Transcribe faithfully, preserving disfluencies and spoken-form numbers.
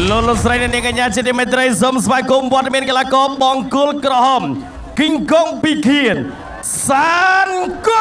លោកលោកស្រីអ្នកនាងកញ្ញាជាទីមេត្រីសូមស្វាគមន៍វត្តមានកីឡាករបង្គោលក្រហមគីងកុងពីខៀនសានគូ